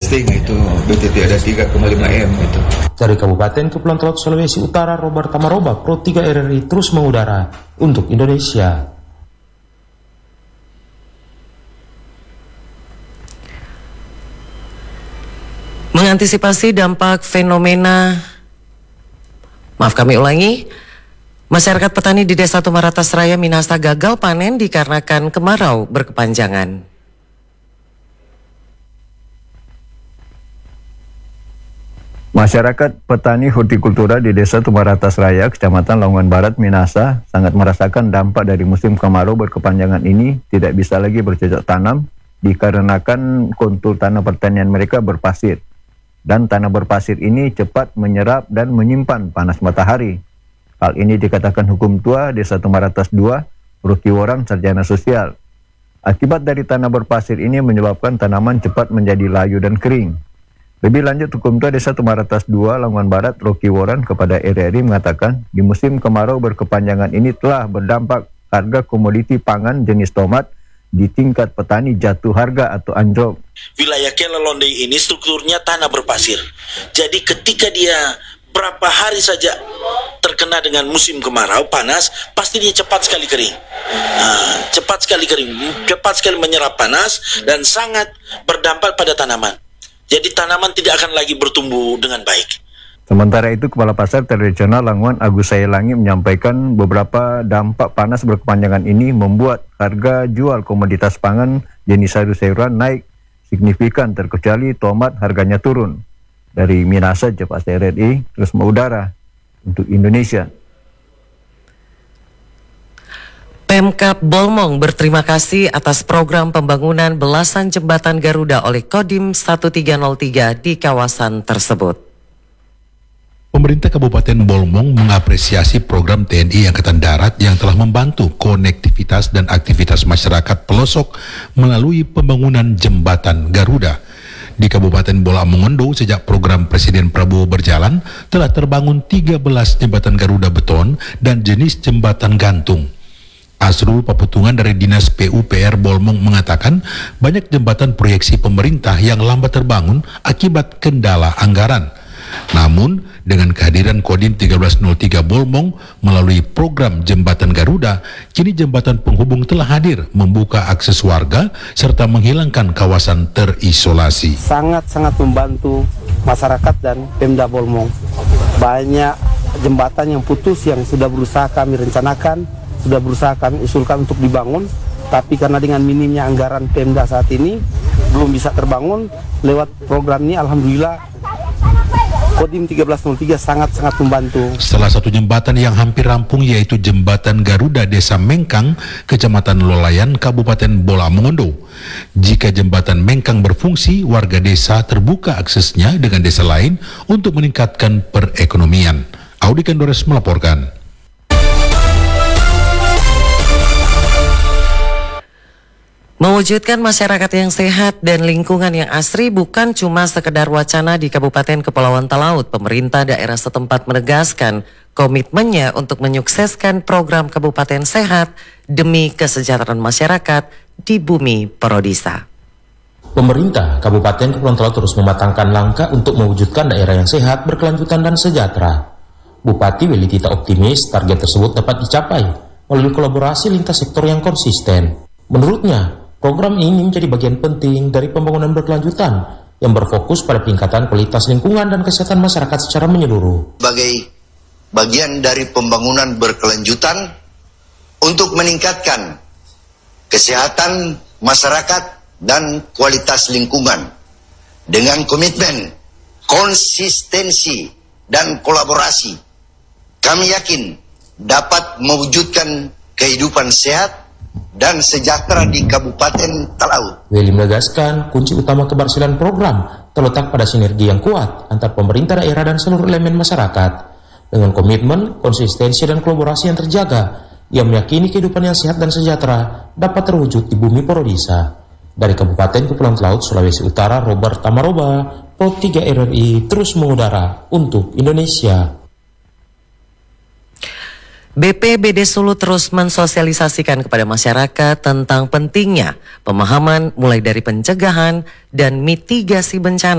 testing itu BTT ada 3,5 M itu. Dari Kabupaten Kepulauan Talaut Sulawesi Utara, Robert Tamaroba, Pro 3 RRI terus mengudara untuk Indonesia. Mengantisipasi dampak masyarakat petani di Desa Tumaratas Raya, Minahasa gagal panen dikarenakan kemarau berkepanjangan. Masyarakat petani hortikultura di Desa Tumaratas Raya, Kecamatan Lamongan Barat, Minahasa sangat merasakan dampak dari musim kemarau berkepanjangan ini. Tidak bisa lagi bercocok tanam dikarenakan kontur tanah pertanian mereka berpasir. Dan tanah berpasir ini cepat menyerap dan menyimpan panas matahari. Hal ini dikatakan hukum tua Desa Tumaratas 2, Ruki Worang, sarjana sosial. Akibat dari tanah berpasir ini menyebabkan tanaman cepat menjadi layu dan kering. Lebih lanjut, hukum tua Desa Tumaratas 2, Lamongan Barat, Ruki Worang kepada RRI mengatakan di musim kemarau berkepanjangan ini telah berdampak harga komoditi pangan jenis tomat di tingkat petani jatuh harga atau anjlok. Wilayah Kelelondei ini strukturnya tanah berpasir. Jadi ketika dia berapa hari saja terkena dengan musim kemarau panas, pasti dia cepat sekali kering. Cepat sekali menyerap panas dan sangat berdampak pada tanaman. Jadi tanaman tidak akan lagi bertumbuh dengan baik. Sementara itu, Kepala Pasar Tradisional Lamongan Agus Sayalangi menyampaikan beberapa dampak panas berkepanjangan ini membuat harga jual komoditas pangan jenis sayur-sayuran naik signifikan, terkecuali tomat harganya turun. Dari Minahasa, Jepas RRI terus mengudara untuk Indonesia. Pemkab Bolmong berterima kasih atas program pembangunan belasan jembatan Garuda oleh Kodim 1303 di kawasan tersebut. Pemerintah Kabupaten Bolmong mengapresiasi program TNI Angkatan Darat yang telah membantu konektivitas dan aktivitas masyarakat pelosok melalui pembangunan jembatan Garuda. Di Kabupaten Bola Mongondo, sejak program Presiden Prabowo berjalan, telah terbangun 13 jembatan Garuda beton dan jenis jembatan gantung. Asrul Paputungan dari Dinas PUPR Bolmong mengatakan banyak jembatan proyeksi pemerintah yang lambat terbangun akibat kendala anggaran. Namun, dengan kehadiran Kodim 1303 Bolmong melalui program Jembatan Garuda, kini jembatan penghubung telah hadir membuka akses warga serta menghilangkan kawasan terisolasi. Sangat-sangat membantu masyarakat dan Pemda Bolmong. Banyak jembatan yang putus yang sudah berusaha kami rencanakan, sudah berusaha kami usulkan untuk dibangun, tapi karena dengan minimnya anggaran Pemda saat ini belum bisa terbangun. Lewat program ini alhamdulillah Kodim 1303 sangat-sangat membantu. Salah satu jembatan yang hampir rampung yaitu Jembatan Garuda Desa Mengkang, Kecamatan Lolayan, Kabupaten Bola Mongondo. Jika jembatan Mengkang berfungsi, warga desa terbuka aksesnya dengan desa lain untuk meningkatkan perekonomian. Audi Kandores melaporkan. Mewujudkan masyarakat yang sehat dan lingkungan yang asri bukan cuma sekedar wacana di Kabupaten Kepulauan Talaut. Pemerintah daerah setempat menegaskan komitmennya untuk menyukseskan program Kabupaten Sehat demi kesejahteraan masyarakat di bumi Porodisa. Pemerintah Kabupaten Kepulauan Talaut terus mematangkan langkah untuk mewujudkan daerah yang sehat, berkelanjutan dan sejahtera. Bupati Willy Tita optimis target tersebut dapat dicapai melalui kolaborasi lintas sektor yang konsisten. Menurutnya, program ini menjadi bagian penting dari pembangunan berkelanjutan yang berfokus pada peningkatan kualitas lingkungan dan kesehatan masyarakat secara menyeluruh. Sebagai bagian dari pembangunan berkelanjutan untuk meningkatkan kesehatan masyarakat dan kualitas lingkungan dengan komitmen, konsistensi, dan kolaborasi, kami yakin dapat mewujudkan kehidupan sehat dan sejahtera di Kabupaten Talaut. Willy menegaskan kunci utama keberhasilan program terletak pada sinergi yang kuat antar pemerintah daerah dan seluruh elemen masyarakat. Dengan komitmen, konsistensi, dan kolaborasi yang terjaga, ia meyakini kehidupan yang sehat dan sejahtera dapat terwujud di bumi Porodisa. Dari Kabupaten Kepulauan Talaut, Sulawesi Utara, Robert Tamaroba, Pro 3 RRI terus mengudara untuk Indonesia. BPBD Sulu terus mensosialisasikan kepada masyarakat tentang pentingnya pemahaman mulai dari pencegahan dan mitigasi bencana